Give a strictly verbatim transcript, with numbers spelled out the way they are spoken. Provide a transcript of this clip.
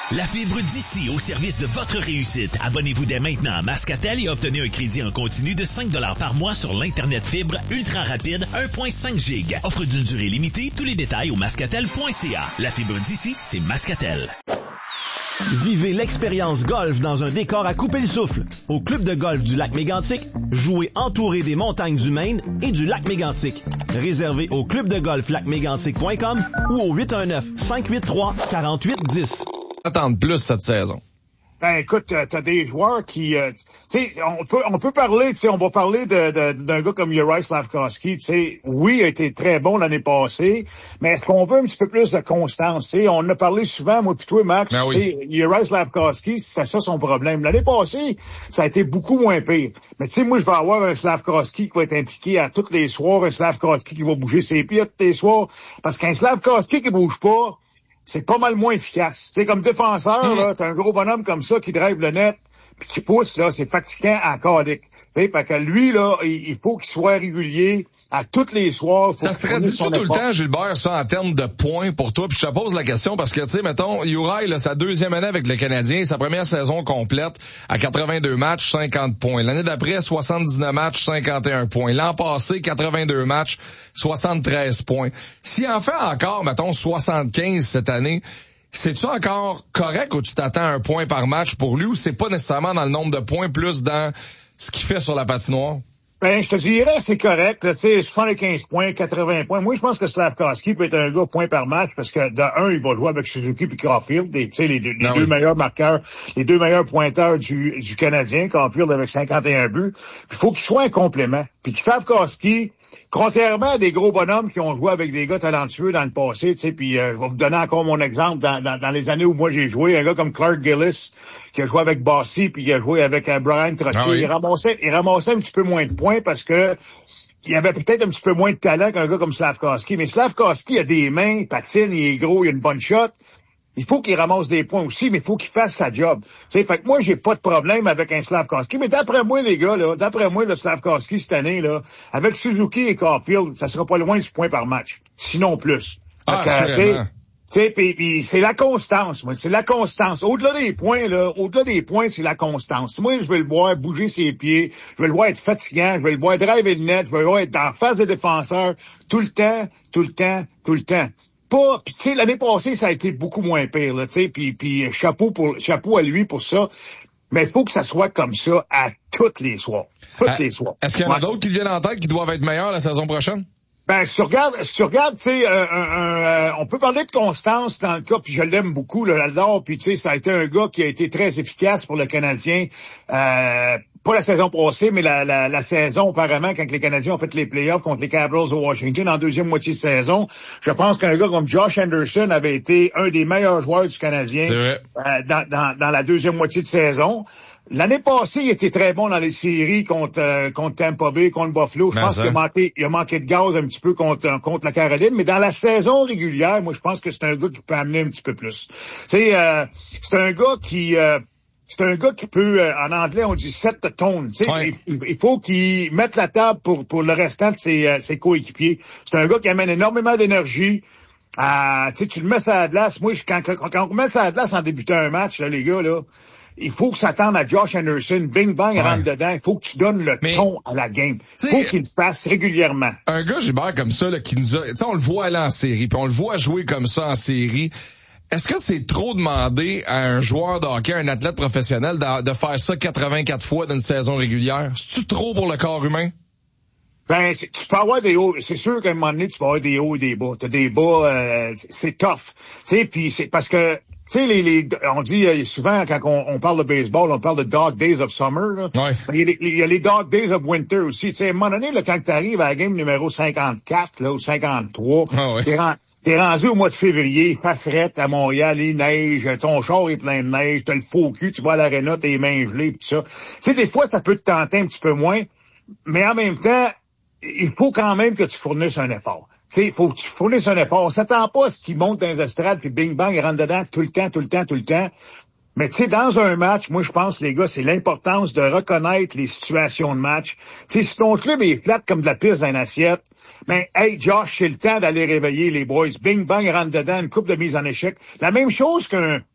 La fibre d'ici au service de votre réussite. Abonnez-vous dès maintenant à Mascatel et obtenez un crédit en continu de cinq dollars par mois sur l'Internet fibre ultra rapide un virgule cinq giga. Offre d'une durée limitée. Tous les détails au mascatel point c a. La fibre d'ici, c'est Mascatel. Vivez l'expérience golf dans un décor à couper le souffle. Au club de golf du lac Mégantic, jouez entouré des montagnes du Maine et du lac Mégantic. Réservez au club de golf lac mégantic point com ou au huit un neuf, cinq huit trois, quatre huit un zéro. Attendre plus cette saison. Ben écoute, t'as des joueurs qui, euh, tu sais, on peut on peut parler, tu sais, on va parler de, de d'un gars comme Juraj Slafkovský, tu sais, oui, il a été très bon l'année passée, mais est-ce qu'on veut un petit peu plus de constance, tu sais, on en a parlé souvent, moi puis toi, Max, ben tu sais, oui. Juraj Slafkovský, c'est ça son problème. L'année passée, ça a été beaucoup moins pire. Mais tu sais, moi, je vais avoir un Slafkovský qui va être impliqué à tous les soirs, un Slafkovský qui va bouger ses pieds à tous les soirs, parce qu'un Slafkovský qui bouge pas, c'est pas mal moins efficace. Tu sais, comme défenseur, mmh. là, t'as un gros bonhomme comme ça qui drive le net, puis qui pousse, là, c'est fatigant à calique. Fait que lui, là, il, il faut qu'il soit régulier à tous les soirs. Ça se traduit tout le temps, Gilbert, ça, en termes de points pour toi? Puis je te pose la question parce que, tu sais, mettons, Juraj, là, sa deuxième année avec le Canadien, sa première saison complète à quatre-vingt-deux matchs, cinquante points. L'année d'après, soixante-dix-neuf matchs, cinquante et un points. L'an passé, quatre-vingt-deux matchs, soixante-treize points. S'il en fait encore, mettons, soixante-quinze cette année, c'est-tu encore correct ou tu t'attends à un point par match pour lui ou c'est pas nécessairement dans le nombre de points, plus dans ce qu'il fait sur la patinoire? Ben, je te dirais, c'est correct, tu sais, soixante-quinze points, quatre-vingts points. Moi, je pense que Slafkovský peut être un gars point par match parce que, de un, il va jouer avec Suzuki puis Caulfield, tu sais, les, deux, les deux oui. meilleurs marqueurs, les deux meilleurs pointeurs du, du Canadien, Caulfield avec cinquante et un buts. Il faut qu'il soit un complément. Puis Slafkovský, contrairement à des gros bonhommes qui ont joué avec des gars talentueux dans le passé, tu sais, puis euh, je vais vous donner encore mon exemple dans, dans, dans les années où moi j'ai joué, un gars comme Clark Gillis, qui a joué avec Bossy, puis qui a joué avec euh, Brian Trottier, ah oui. il ramassait, il ramassait un petit peu moins de points parce que il avait peut-être un petit peu moins de talent qu'un gars comme Slafkovský, mais Slafkovský a des mains, il patine, il est gros, il a une bonne shot. Il faut qu'il ramasse des points aussi, mais il faut qu'il fasse sa job. Tu sais, fait que moi, j'ai pas de problème avec un Slafkovský, mais d'après moi, les gars, là, d'après moi, le Slafkovský cette année, là, avec Suzuki et Caulfield, ça sera pas loin du point par match. Sinon plus. Ah, fait que, tu sais, puis, puis c'est la constance, moi, c'est la constance. Au-delà des points, là, au-delà des points, c'est la constance. Moi, je veux le voir bouger ses pieds, je veux le voir être fatigant, je veux le voir driver le net, je veux le voir être en face des défenseurs tout le temps, tout le temps, tout le temps. Pas, puis tu sais, l'année passée, ça a été beaucoup moins pire, là, tu sais, puis puis chapeau pour chapeau à lui pour ça. Mais il faut que ça soit comme ça à tous les soirs, tous à, les soirs. Est-ce qu'il y en a ouais. d'autres qui viennent en tête qui doivent être meilleurs la saison prochaine? Ben, si tu regardes, si tu regardes, tu sais, euh, euh, on peut parler de Constance dans le cas, puis je l'aime beaucoup, le l'adore, puis tu sais, ça a été un gars qui a été très efficace pour le Canadien. Euh, pas la saison passée, mais la, la, la saison auparavant, quand les Canadiens ont fait les playoffs contre les Capitals de Washington en deuxième moitié de saison. Je pense qu'un gars comme Josh Anderson avait été un des meilleurs joueurs du Canadien euh, dans, dans, dans la deuxième moitié de saison. L'année passée, il était très bon dans les séries contre euh, contre Tampa Bay, contre Buffalo. Je mais pense ça. qu'il a manqué, il a manqué de gaz un petit peu contre contre la Caroline, mais dans la saison régulière, moi je pense que c'est un gars qui peut amener un petit peu plus. Tu sais, euh, c'est un gars qui euh, c'est un gars qui peut, euh, en anglais on dit set the tone. Tu sais, ouais. il, il faut qu'il mette la table pour pour le restant de ses euh, ses coéquipiers. C'est un gars qui amène énormément d'énergie. Euh, tu sais, tu le mets sur la glace. Moi, je, quand, quand, quand on met sur la glace en débutant un match, là, les gars, là. Il faut que ça tende à Josh Anderson, bing bang, ouais. rentre dedans. Il faut que tu donnes le mais, ton à la game. Il faut qu'il le fasse régulièrement. Un gars, Gilbert, comme ça, là, qui nous a, tu sais, on le voit aller en série, puis on le voit jouer comme ça en série. Est-ce que c'est trop demandé à un joueur de hockey, un athlète professionnel, de, de faire ça quatre-vingt-quatre fois d'une saison régulière? C'est-tu trop pour le corps humain? Ben, tu peux avoir des hauts, c'est sûr qu'à un moment donné, tu peux avoir des hauts et des bas. T'as des bas, euh, c'est tough. Tu sais, puis c'est parce que, tu sais, les, les, on dit souvent, quand on, on parle de baseball, on parle de dog days of summer, là. Ouais. Il y a les, il y a les dog days of winter aussi. Tu sais, à un moment donné, là, quand tu arrives à la game numéro cinquante-quatre, là, ou cinquante-trois, ah ouais. t'es, rend, t'es rendu au mois de février, il fait frette à Montréal, il neige, ton char est plein de neige, t'as le faux cul, tu vas à l'aréna, t'es les mains gelées, pis tout ça. Tu sais, des fois, ça peut te tenter un petit peu moins, mais en même temps, il faut quand même que tu fournisses un effort. Tu sais, il faut que tu fournisses un effort. On s'attend pas à ce qu'il monte dans les estrades puis bing bang, il rentre dedans tout le temps, tout le temps, tout le temps. Mais tu sais, dans un match, moi je pense, les gars, c'est l'importance de reconnaître les situations de match. Tu sais, si ton club est flat comme de la pisse dans une assiette, ben, hey Josh, c'est le temps d'aller réveiller les boys. Bing bang, il rentre dedans, une coupe de mise en échec. La même chose qu'un